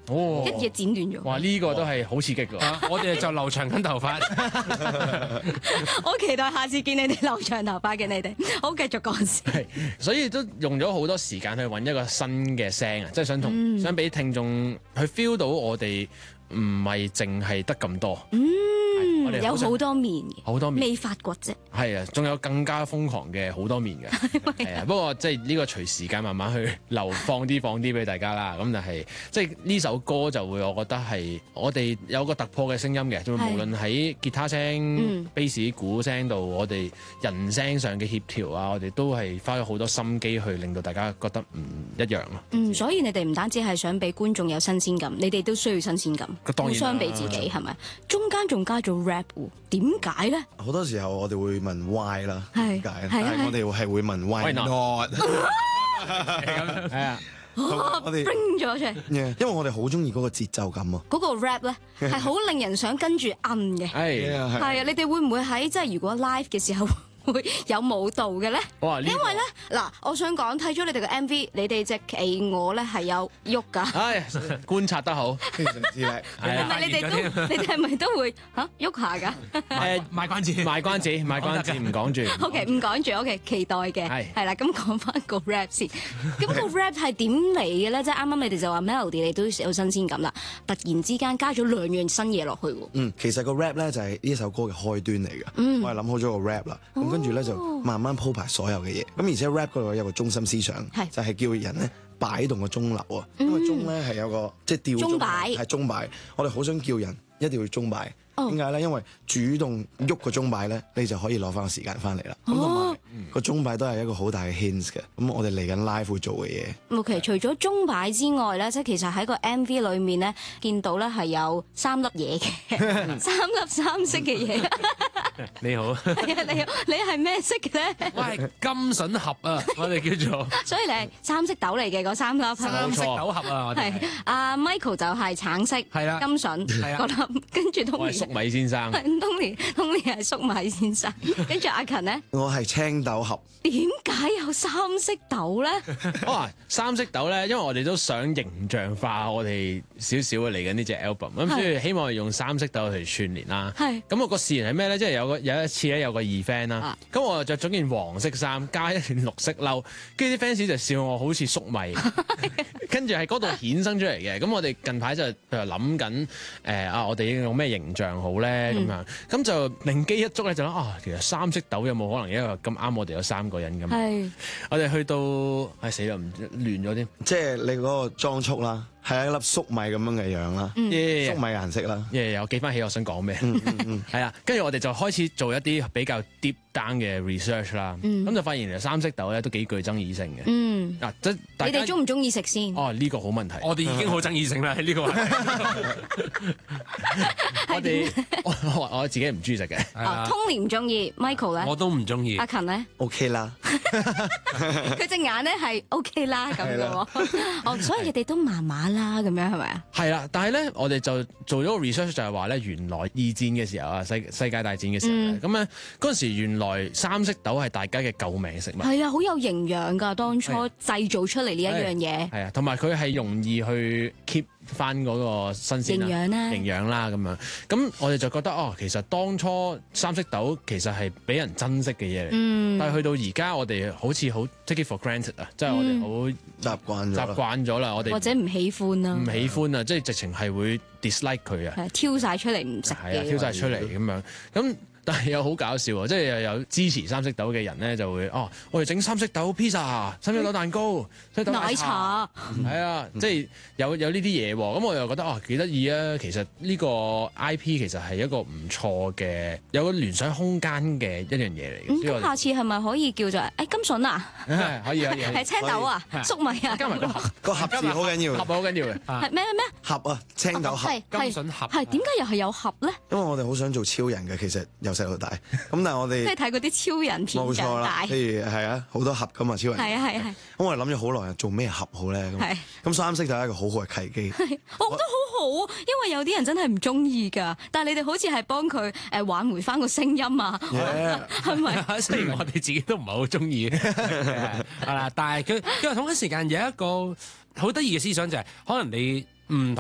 一嘢剪斷咗。 哇！呢個都係好刺激㗎。 我哋就留長緊頭髮。 我期待下次見你哋留長頭髮嘅你哋。好，繼續講先。 係，所以都用咗好多時間去揾一個新嘅聲啊，即係想俾聽眾去 feel 到我哋唔係淨係得咁多。我哋有好多面嘅， 好多面未發掘啫。 係啊，仲有更加瘋狂嘅好多面嘅。係啊，不過即係呢個隨時間慢慢去放啲俾大家啦。咁但係即係呢首歌就會，我覺得係我哋有個突破嘅聲音嘅，就無論喺吉他聲、bass 鼓聲度，我哋人聲上嘅協調啊，我哋都係花咗好多心機去令到大家覺得唔一樣咯。 所以你哋唔單止係想俾觀眾有新鮮感，你哋都需要新鮮感， 當然互相俾自己係咪？中間仲加咗 rap 喎，點解咧？ 好多時候我哋會問 why 啦， 係點解？但係我哋係會問 why not？ 係啊， 我哋 bring 咗出嚟， 因為我哋好中意嗰個節奏感啊。 嗰個 rap 咧係好令人想跟住摁嘅。 係係啊，你哋會唔會喺即係如果 live 嘅時候會有舞蹈嘅咧？ 哇！ 因為咧嗱，我想講睇咗你哋嘅 MV，你哋隻企鵝咧係有喐㗎。 唉，觀察得好， 非常之叻。 係咪你哋係咪都會喐下㗎賣關子， 賣關子，唔講住。 ？OK， 唔講住 ，OK， 期待嘅。係啦，咁講翻個 rap 先。咁個 rap 係點嚟嘅咧？即係啱啱你哋就話 melody 你都有新鮮感啦，突然之間加咗兩樣新嘢落去喎。 其實個 rap 咧就係呢首歌嘅開端嚟嘅。我係諗好咗個 rap 啦，咁跟住咧就慢慢鋪排所有嘅嘢。咁而且 rap 嗰度有個中心思想，就係叫人咧擺動個鐘樓啊。因為鐘咧係有個即係吊鐘擺，係鐘擺。我哋好想叫人一定要鐘擺。點解咧？因為主動喐個鐘擺咧，你就可以攞翻個時間翻嚟啦。咁同埋個鐘擺都係一個好大嘅 hint 嘅。咁我哋嚟緊 live 會做嘅嘢。 OK， 除咗鐘擺之外咧，即係其實喺個 MV 裏面咧，見到咧係有3粒嘢嘅，3粒三色嘅嘢。 你好， 係啊，你好，你係咩色嘅咧？ 我係金筍盒啊，我哋叫做。 所以你係三色豆嚟嘅嗰3粒， 三色豆盒啊，我哋係。阿 Michael 就係橙色， 係啦， 金筍嗰粒，跟住我係粟米先生 Tony 係粟米先生，跟住阿勤咧， 我係青豆盒。 點解有三色豆咧？ 哇！三色豆咧，因為我哋都想形象化我哋少少嚟緊呢隻 album， 咁所以希望用三色豆去串聯啦。係咁我個事緣係咩咧？即係有一次咧有個 event 啦，咁我就着咗件黃色衫加一件綠色褸，跟住啲 fans 就笑我好似粟米，跟住喺嗰度衍生出嚟嘅。咁我哋近排就譬如諗緊我哋用咩形象好咧咁樣，咁就靈機一觸咧就諗其實三色豆有冇可能一個咁啱我哋有3個人咁？係我哋去到死啦，唔亂咗添， 即係你嗰個裝束啦，係一粒粟米咁樣嘅樣啦，粟米顏色啦。 我記翻起我想講咩，係啦，跟住我哋就開始做一啲比較 deep down 嘅 research 啦，咁就發現其實三色豆咧都幾具爭議性嘅。 你哋中唔中意食先？ 呢個好問題。 我哋已經好爭議性啦喺呢個話題。 我自己唔中意食嘅。 Tony 唔中意 ，Michael 咧？ 我都唔中意。 阿勤咧 ？OK 啦。 佢隻眼咧係 OK 啦咁嘅喎。所以你哋都麻麻啦咁樣係咪啊？ 係啦，但係咧我哋就做咗個 research 就係話咧，原來二戰嘅時候啊，世界大戰嘅時候咧，咁咧嗰陣時原來三色豆係大家嘅救命食物。係啊， 好有營養㗎，當初製造出嚟呢一樣嘢。 係啊，同埋佢係容易去 keep翻嗰個新鮮營養啦咁樣。咁我哋就覺得其實當初三色豆其實係俾人珍惜嘅嘢嚟，但係去到而家我哋好似好 take it for granted 啊，即係我哋好習慣咗啦，我哋或者唔喜歡啦， 唔喜歡啊，即係直情係會 dislike 佢啊， 挑晒出嚟唔食嘅， 挑晒出嚟咁樣咁。但係又好搞笑喎，即係又有支持三色豆嘅人咧，就會我哋整三色豆 pizza、三色豆蛋糕、 奶茶， 係啊，即係有呢啲嘢喎。咁我又覺得幾得意啊！其實呢個 IP 其實係一個唔錯嘅，有個聯想空間嘅一樣嘢嚟嘅。 咁下次係咪可以叫做金筍啊？ 可以係青豆啊、粟米啊， 加埋個盒字好緊要， 盒好緊要嘅。 係咩？ 盒啊，青豆盒、 金筍盒。 係點解又係有盒咧？ 因為我哋好想做超人嘅，其實由細到大。咁但係我哋即係睇嗰啲超人片長大， 譬如係好多盒噶嘛，超人。 係啊。 咁我哋諗咗好耐，做咩盒好咧？咁三色就係一個好好嘅契機。 我覺得好好，因為有啲人真係唔中意㗎，但係你哋好似係幫佢挽回翻個聲音啊，係咪？ 雖然我哋自己都唔係好中意，係啦，但係佢同一時間有一個好得意嘅思想就係，可能你唔同。